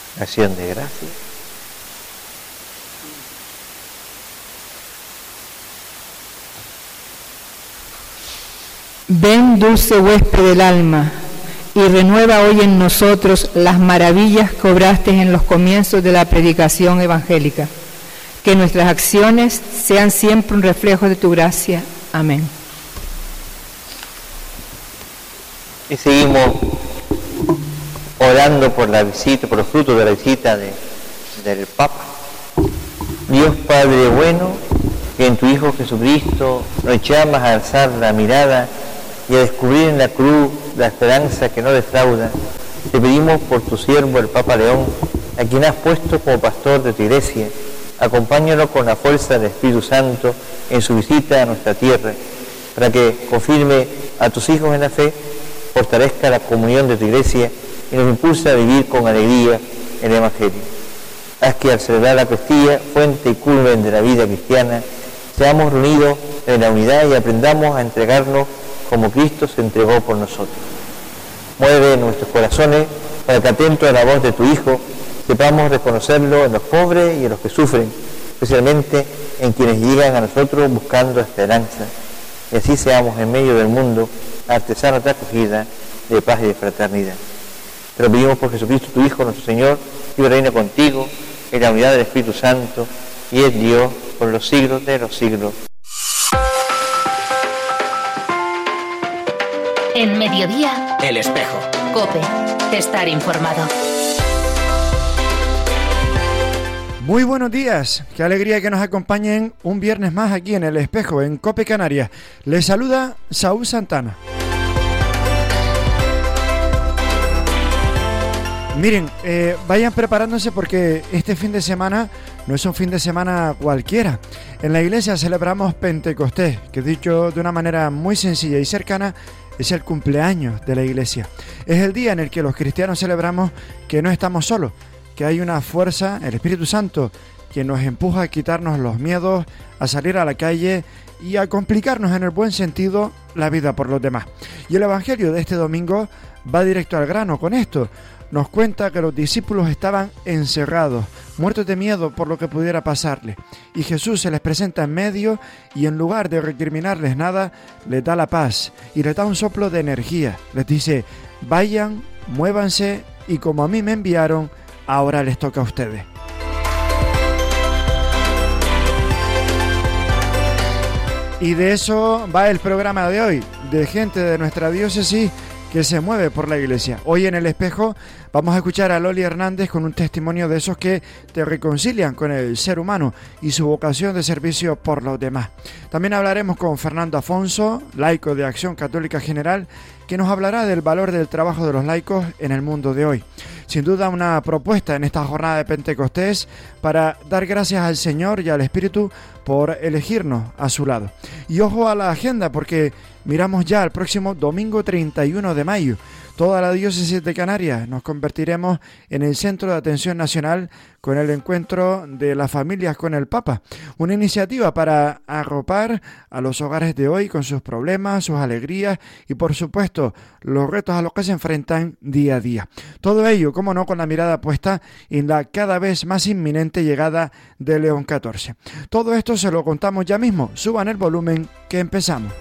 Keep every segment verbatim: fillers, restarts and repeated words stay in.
Acción de gracias. Ven, dulce huésped del alma, y renueva hoy en nosotros las maravillas que obraste en los comienzos de la predicación evangélica. Que nuestras acciones sean siempre un reflejo de tu gracia. Amén. Y seguimos orando por la visita, por los frutos de la visita de, del Papa. Dios Padre bueno, que en tu Hijo Jesucristo nos llamas a alzar la mirada y a descubrir en la cruz la esperanza que no defrauda, te pedimos por tu siervo el Papa León, a quien has puesto como pastor de tu Iglesia. Acompáñalo con la fuerza del Espíritu Santo en su visita a nuestra tierra, para que confirme a tus hijos en la fe, fortalezca la comunión de tu Iglesia y nos impulse a vivir con alegría el Evangelio. Haz que al celebrar la Cuestilla, fuente y culmen de la vida cristiana, seamos reunidos en la unidad y aprendamos a entregarnos como Cristo se entregó por nosotros. Mueve nuestros corazones para que, atento a la voz de tu Hijo, sepamos reconocerlo en los pobres y en los que sufren, especialmente en quienes llegan a nosotros buscando esperanza, y así seamos en medio del mundo artesanos de acogida, de paz y de fraternidad. Te lo pedimos por Jesucristo, tu Hijo, nuestro Señor, que reina contigo en la unidad del Espíritu Santo, y es Dios por los siglos de los siglos. En Mediodía, El Espejo. COPE. Estar informado. Muy buenos días, qué alegría que nos acompañen un viernes más aquí en El Espejo, en COPE Canarias. Les saluda Saúl Santana. Miren, eh, vayan preparándose porque este fin de semana no es un fin de semana cualquiera. En la iglesia celebramos Pentecostés, que dicho de una manera muy sencilla y cercana, es el cumpleaños de la iglesia. Es el día en el que los cristianos celebramos que no estamos solos, que hay una fuerza, el Espíritu Santo, que nos empuja a quitarnos los miedos, a salir a la calle y a complicarnos en el buen sentido la vida por los demás. Y el Evangelio de este domingo va directo al grano con esto. Nos cuenta que los discípulos estaban encerrados, muertos de miedo por lo que pudiera pasarles. Y Jesús se les presenta en medio y en lugar de recriminarles nada, les da la paz y les da un soplo de energía. Les dice, vayan, muévanse y como a mí me enviaron, ahora les toca a ustedes. Y de eso va el programa de hoy, de gente de nuestra diócesis que se mueve por la iglesia. Hoy en El Espejo vamos a escuchar a Loli Hernández con un testimonio de esos que te reconcilian con el ser humano y su vocación de servicio por los demás. También hablaremos con Fernando Afonso, laico de Acción Católica General, que nos hablará del valor del trabajo de los laicos en el mundo de hoy. Sin duda una propuesta en esta jornada de Pentecostés para dar gracias al Señor y al Espíritu por elegirnos a su lado. Y ojo a la agenda porque miramos ya al próximo domingo treinta y uno de mayo. Toda la diócesis de Canarias nos convertiremos en el centro de atención nacional con el encuentro de las familias con el Papa. Una iniciativa para arropar a los hogares de hoy con sus problemas, sus alegrías y por supuesto los retos a los que se enfrentan día a día. Todo ello, como no, con la mirada puesta en la cada vez más inminente llegada de León catorce. Todo esto se lo contamos ya mismo. Suban el volumen que empezamos.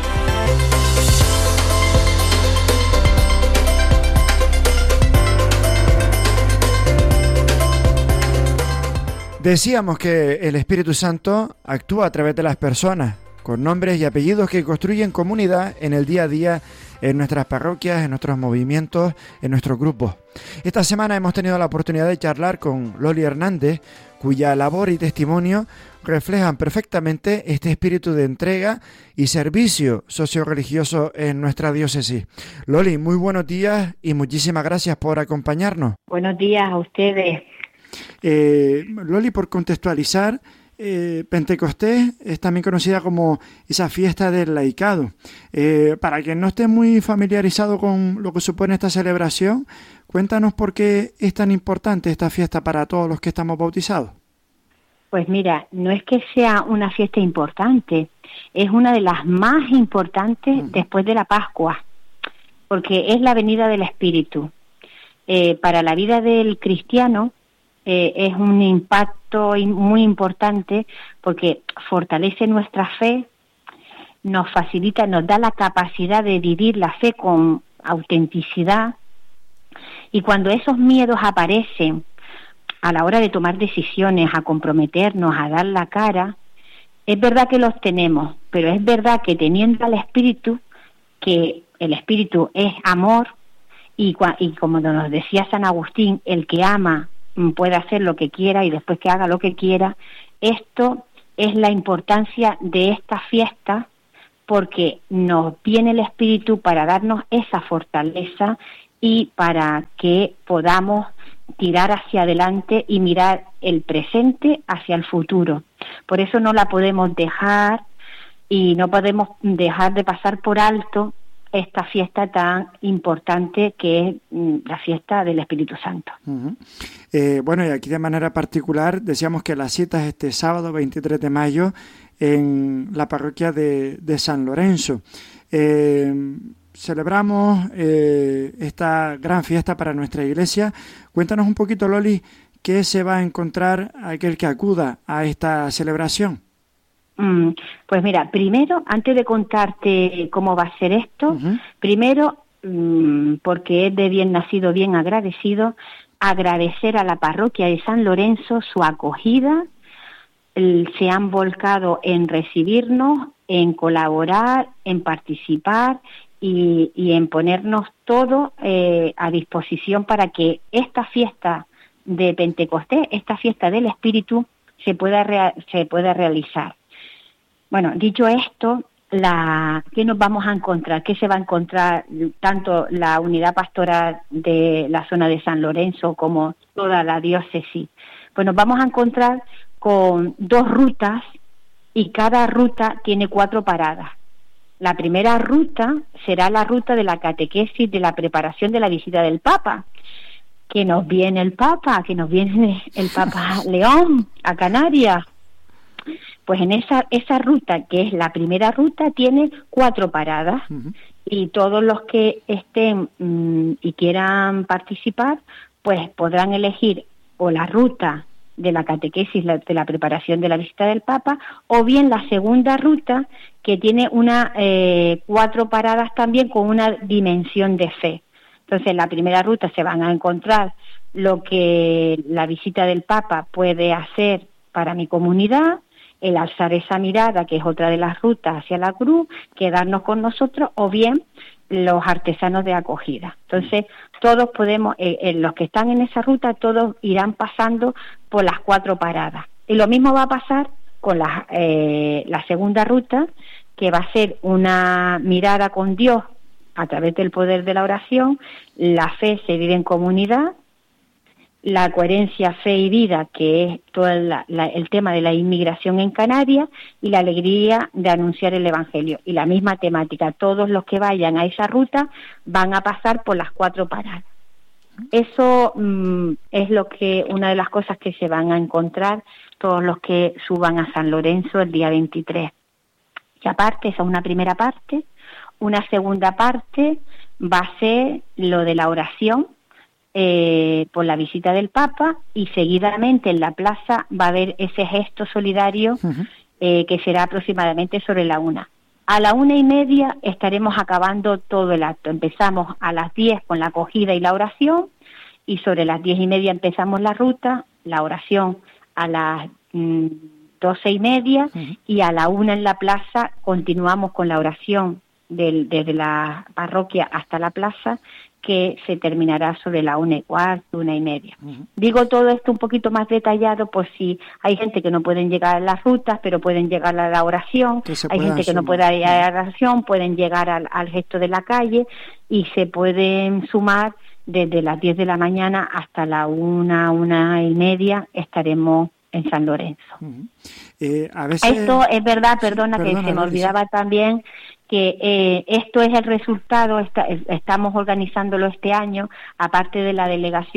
Decíamos que el Espíritu Santo actúa a través de las personas, con nombres y apellidos que construyen comunidad en el día a día, en nuestras parroquias, en nuestros movimientos, en nuestros grupos. Esta semana hemos tenido la oportunidad de charlar con Loli Hernández, cuya labor y testimonio reflejan perfectamente este espíritu de entrega y servicio socio-religioso en nuestra diócesis. Loli, muy buenos días y muchísimas gracias por acompañarnos. Buenos días a ustedes. Eh, Loli, por contextualizar, eh, Pentecostés es también conocida como esa fiesta del laicado. Eh, para quien no esté muy familiarizado con lo que supone esta celebración, cuéntanos por qué es tan importante esta fiesta para todos los que estamos bautizados. Pues mira, no es que sea una fiesta importante, es una de las más importantes mm. después de la Pascua, porque es la venida del Espíritu. eh, para la vida del cristiano eh, es un impacto muy importante porque fortalece nuestra fe, nos facilita, nos da la capacidad de vivir la fe con autenticidad, y cuando esos miedos aparecen a la hora de tomar decisiones, a comprometernos, a dar la cara, es verdad que los tenemos, pero es verdad que teniendo al Espíritu, que el Espíritu es amor, y, y como nos decía San Agustín, el que ama puede hacer lo que quiera y después que haga lo que quiera. Esto es la importancia de esta fiesta, porque nos viene el Espíritu para darnos esa fortaleza y para que podamos tirar hacia adelante y mirar el presente hacia el futuro. Por eso no la podemos dejar y no podemos dejar de pasar por alto esta fiesta tan importante que es la fiesta del Espíritu Santo. Uh-huh. Eh, bueno, y aquí de manera particular decíamos que la cita es este sábado veintitrés de mayo en la parroquia de, de San Lorenzo. Eh, celebramos eh, esta gran fiesta para nuestra iglesia. Cuéntanos un poquito, Loli, ¿qué se va a encontrar aquel que acuda a esta celebración? Mm, pues mira, primero, antes de contarte cómo va a ser esto, uh-huh. primero, mm, porque es de bien nacido, bien agradecido, agradecer a la parroquia de San Lorenzo su acogida. Se han volcado en recibirnos, en colaborar, en participar y, y en ponernos todo eh, a disposición para que esta fiesta de Pentecostés, esta fiesta del Espíritu, se pueda, rea- se pueda realizar. Bueno, dicho esto, la, ¿qué nos vamos a encontrar? ¿Qué se va a encontrar tanto la unidad pastoral de la zona de San Lorenzo como toda la diócesis? Pues nos vamos a encontrar con dos rutas y cada ruta tiene cuatro paradas. La primera ruta será la ruta de la catequesis de la preparación de la visita del Papa, que nos viene el Papa, que nos viene el Papa León a Canarias. Pues en esa esa ruta, que es la primera ruta, tiene cuatro paradas, uh-huh. y todos los que estén mmm, y quieran participar, pues podrán elegir o la ruta de la catequesis, la, de la preparación de la visita del Papa, o bien la segunda ruta, que tiene una eh, cuatro paradas también con una dimensión de fe. Entonces, en la primera ruta se van a encontrar lo que la visita del Papa puede hacer para mi comunidad, el alzar esa mirada, que es otra de las rutas hacia la cruz, quedarnos con nosotros, o bien los artesanos de acogida. Entonces, todos podemos, eh, eh, los que están en esa ruta, todos irán pasando por las cuatro paradas. Y lo mismo va a pasar con la, eh, la segunda ruta, que va a ser una mirada con Dios a través del poder de la oración. La fe se vive en comunidad, la coherencia, fe y vida, que es todo la, la, el tema de la inmigración en Canarias, y la alegría de anunciar el Evangelio. Y la misma temática, todos los que vayan a esa ruta van a pasar por las cuatro paradas. Eso mmm, es lo que una de las cosas que se van a encontrar todos los que suban a San Lorenzo el día veintitrés. Y aparte, esa es una primera parte. Una segunda parte va a ser lo de la oración, Eh, por la visita del Papa, y seguidamente en la plaza va a haber ese gesto solidario, uh-huh. eh, que será aproximadamente sobre la una. A la una y media estaremos acabando todo el acto. Empezamos a las diez con la acogida y la oración, y sobre las diez y media empezamos la ruta, la oración a las mm, doce y media, uh-huh. y a la una en la plaza continuamos con la oración del, desde la parroquia hasta la plaza, que se terminará sobre la una y cuarto, una y media. Uh-huh. Digo todo esto un poquito más detallado por si hay gente que no pueden llegar a las rutas, pero pueden llegar a la oración, hay gente que no puede ir a la oración, pueden llegar al, al gesto de la calle, y se pueden sumar desde las diez de la mañana hasta la una, una y media, estaremos en San Lorenzo. Uh-huh. Eh, a veces... Esto es verdad, perdona, sí, perdona que se me olvidaba sí. también, que eh, esto es el resultado, está, estamos organizándolo este año, aparte de la delegación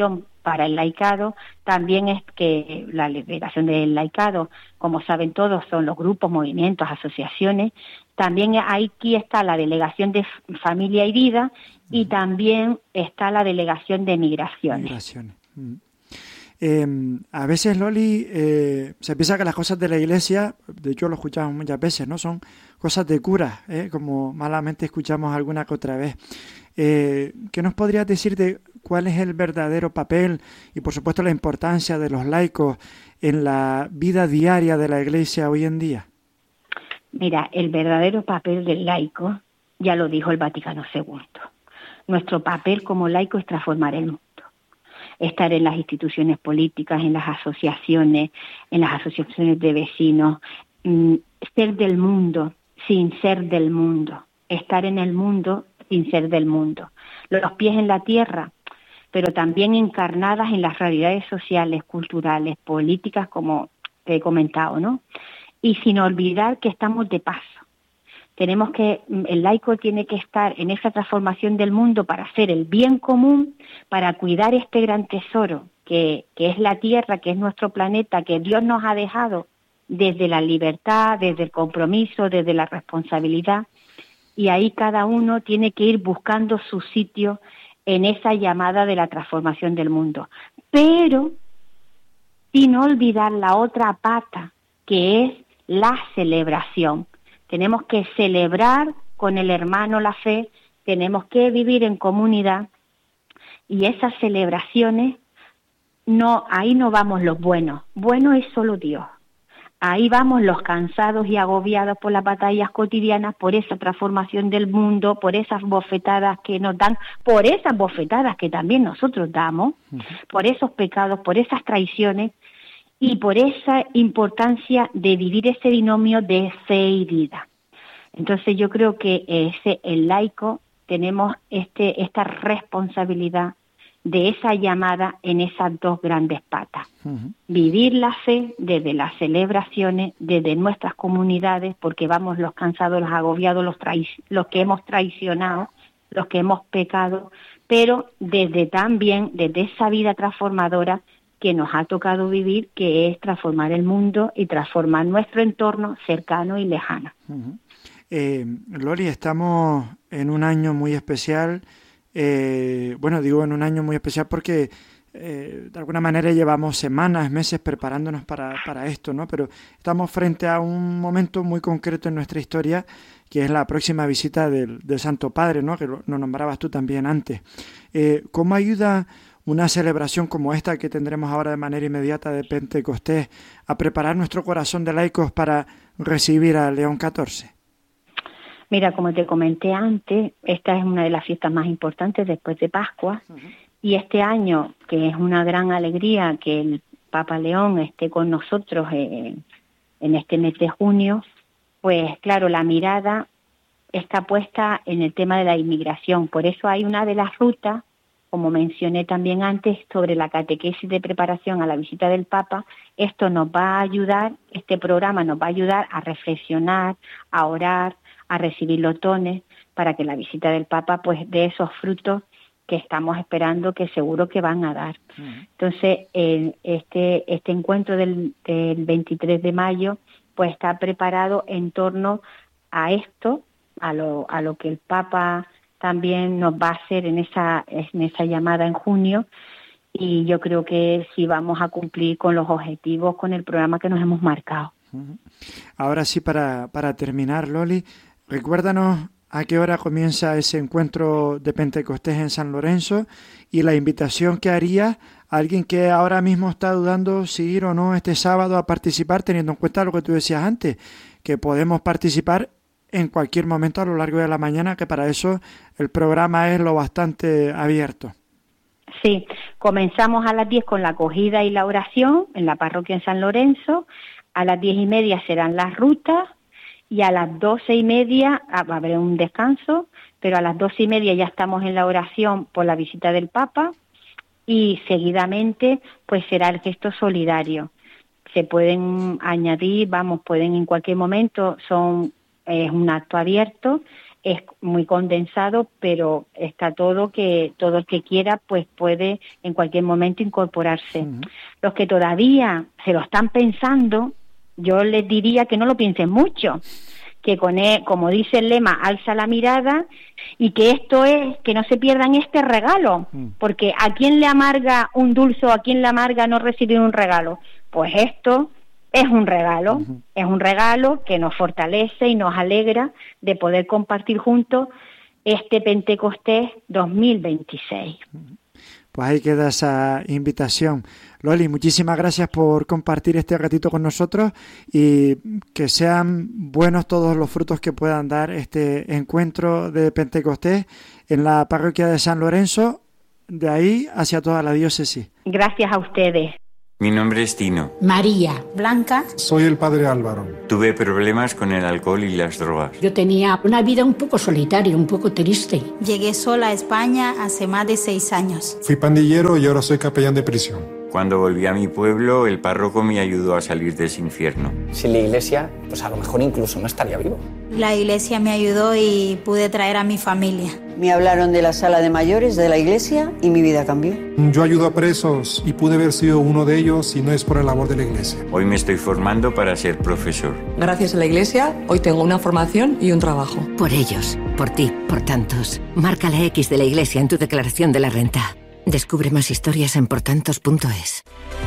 para el laicado, también es que la delegación del laicado, como saben todos, son los grupos, movimientos, asociaciones. También aquí está la delegación de familia y vida y uh-huh. también está la delegación de migraciones. Migraciones. Uh-huh. Eh, a veces, Loli, eh, se piensa que las cosas de la iglesia, de hecho lo escuchamos muchas veces, ¿no? Son cosas de cura, ¿eh? Como malamente escuchamos alguna que otra vez. Eh, ¿Qué nos podrías decir de cuál es el verdadero papel y, por supuesto, la importancia de los laicos en la vida diaria de la iglesia hoy en día? Mira, el verdadero papel del laico, ya lo dijo el Vaticano segundo. Nuestro papel como laico es transformar el mundo. Estar en las instituciones políticas, en las asociaciones, en las asociaciones de vecinos, mmm, ser del mundo sin ser del mundo, estar en el mundo sin ser del mundo, los pies en la tierra, pero también encarnadas en las realidades sociales, culturales, políticas, como te he comentado, ¿no? Y sin olvidar que estamos de paso. Tenemos que, el laico tiene que estar en esa transformación del mundo para hacer el bien común, para cuidar este gran tesoro que, que es la tierra, que es nuestro planeta, que Dios nos ha dejado desde la libertad, desde el compromiso, desde la responsabilidad. Y ahí cada uno tiene que ir buscando su sitio en esa llamada de la transformación del mundo. Pero sin olvidar la otra pata, que es la celebración. Tenemos que celebrar con el hermano la fe, tenemos que vivir en comunidad y esas celebraciones, no, ahí no vamos los buenos, bueno es solo Dios. Ahí vamos los cansados y agobiados por las batallas cotidianas, por esa transformación del mundo, por esas bofetadas que nos dan, por esas bofetadas que también nosotros damos, uh-huh. por esos pecados, por esas traiciones y por esa importancia de vivir ese binomio de fe y vida. Entonces yo creo que ese, el laico tenemos este esta responsabilidad de esa llamada en esas dos grandes patas. Uh-huh. Vivir la fe desde las celebraciones, desde nuestras comunidades, porque vamos los cansados, los agobiados, los, trai- los que hemos traicionado, los que hemos pecado, pero desde también, desde esa vida transformadora que nos ha tocado vivir, que es transformar el mundo y transformar nuestro entorno cercano y lejano. Uh-huh. Eh, Loli, estamos en un año muy especial. Eh, bueno, digo en un año muy especial porque eh, de alguna manera llevamos semanas, meses preparándonos para, para esto, ¿no? Pero estamos frente a un momento muy concreto en nuestra historia, que es la próxima visita del, del Santo Padre, ¿no? Que lo, lo nombrabas tú también antes. Eh, ¿Cómo ayuda una celebración como esta que tendremos ahora de manera inmediata de Pentecostés a preparar nuestro corazón de laicos para recibir a León catorce? Mira, como te comenté antes, esta es una de las fiestas más importantes después de Pascua, uh-huh. y este año, que es una gran alegría que el Papa León esté con nosotros eh, en este mes de junio, pues claro, la mirada está puesta en el tema de la inmigración. Por eso hay una de las rutas, como mencioné también antes, sobre la catequesis de preparación a la visita del Papa. Esto nos va a ayudar, este programa nos va a ayudar a reflexionar, a orar, a recibir los dones, para que la visita del Papa pues dé esos frutos que estamos esperando, que seguro que van a dar. Uh-huh. Entonces, el, este este encuentro del, del veintitrés de mayo pues está preparado en torno a esto, a lo a lo que el Papa también nos va a hacer en esa en esa llamada en junio, y yo creo que sí vamos a cumplir con los objetivos, con el programa que nos hemos marcado. Uh-huh. Ahora sí, para, para terminar, Loli, recuérdanos a qué hora comienza ese encuentro de Pentecostés en San Lorenzo y la invitación que haría a alguien que ahora mismo está dudando si ir o no este sábado a participar, teniendo en cuenta lo que tú decías antes, que podemos participar en cualquier momento a lo largo de la mañana, que para eso el programa es lo bastante abierto. Sí, comenzamos a las diez con la acogida y la oración en la parroquia en San Lorenzo, a las diez y media serán las rutas, y a las doce y media habrá un descanso, pero a las doce y media ya estamos en la oración por la visita del Papa, y seguidamente pues será el gesto solidario. Se pueden añadir, vamos, pueden en cualquier momento, son es un acto abierto, es muy condensado, pero está todo que todo el que quiera pues puede en cualquier momento incorporarse. Uh-huh. Los que todavía se lo están pensando, yo les diría que no lo piensen mucho, que con él, como dice el lema, alza la mirada, y que esto es, que no se pierdan este regalo, uh-huh. porque ¿a quién le amarga un dulce o a quién le amarga no recibir un regalo? Pues esto es un regalo, uh-huh. es un regalo que nos fortalece y nos alegra de poder compartir juntos este Pentecostés dos mil veintiséis. Pues ahí queda esa invitación. Loli, muchísimas gracias por compartir este ratito con nosotros y que sean buenos todos los frutos que puedan dar este encuentro de Pentecostés en la parroquia de San Lorenzo, de ahí hacia toda la diócesis. Gracias a ustedes. Mi nombre es Tino. María. Blanca. Soy el padre Álvaro. Tuve problemas con el alcohol y las drogas. Yo tenía una vida un poco solitaria, un poco triste. Llegué sola a España hace más de seis años. Fui pandillero y ahora soy capellán de prisión. Cuando volví a mi pueblo, el párroco me ayudó a salir de ese infierno. Sin la iglesia, pues a lo mejor incluso no estaría vivo. La iglesia me ayudó y pude traer a mi familia. Me hablaron de la sala de mayores de la iglesia y mi vida cambió. Yo ayudo a presos y pude haber sido uno de ellos si no es por el labor de la iglesia. Hoy me estoy formando para ser profesor. Gracias a la iglesia, hoy tengo una formación y un trabajo. Por ellos, por ti, por tantos. Marca la X de la iglesia en tu declaración de la renta. Descubre más historias en portantos punto es.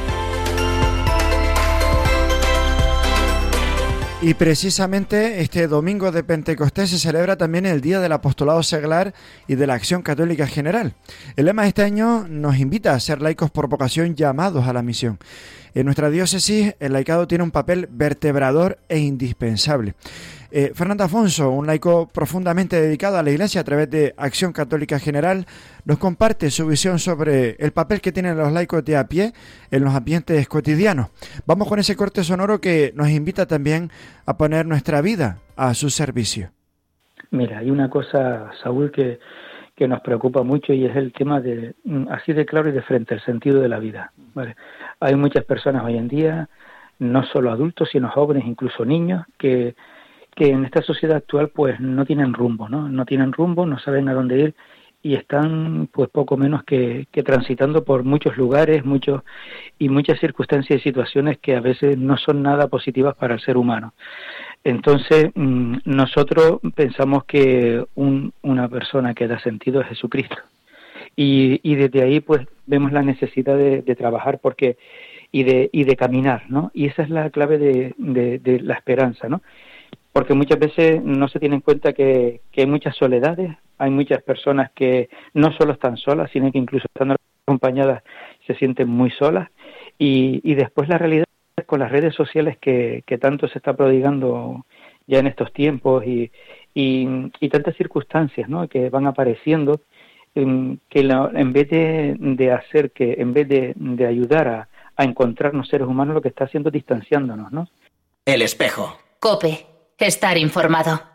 Y precisamente este domingo de Pentecostés se celebra también el Día del Apostolado Seglar y de la Acción Católica General. El lema de este año nos invita a ser laicos por vocación llamados a la misión. En nuestra diócesis el laicado tiene un papel vertebrador e indispensable. Eh, Fernando Afonso, un laico profundamente dedicado a la Iglesia a través de Acción Católica General, nos comparte su visión sobre el papel que tienen los laicos de a pie en los ambientes cotidianos. Vamos con ese corte sonoro que nos invita también a poner nuestra vida a su servicio. Mira, hay una cosa, Saúl, que, que nos preocupa mucho y es el tema de, así de claro y de frente, el sentido de la vida. ¿Vale? Hay muchas personas hoy en día, no solo adultos, sino jóvenes, incluso niños, que que en esta sociedad actual pues no tienen rumbo, ¿no? No tienen rumbo, no saben a dónde ir y están pues poco menos que, que transitando por muchos lugares, muchos y muchas circunstancias y situaciones que a veces no son nada positivas para el ser humano. Entonces mmm, nosotros pensamos que un, una persona que da sentido es Jesucristo y, y desde ahí pues vemos la necesidad de, de trabajar porque y de y de caminar, ¿no? Y esa es la clave de, de, de la esperanza, ¿no? Porque muchas veces no se tiene en cuenta que, que hay muchas soledades, hay muchas personas que no solo están solas, sino que incluso estando acompañadas se sienten muy solas, y, y después la realidad con las redes sociales que, que tanto se está prodigando ya en estos tiempos y, y, y tantas circunstancias, ¿no?, que van apareciendo, que la, en vez de, de hacer que, en vez de, de ayudar a, a encontrarnos seres humanos, lo que está haciendo es distanciándonos, ¿no? El espejo. COPE. Estar informado.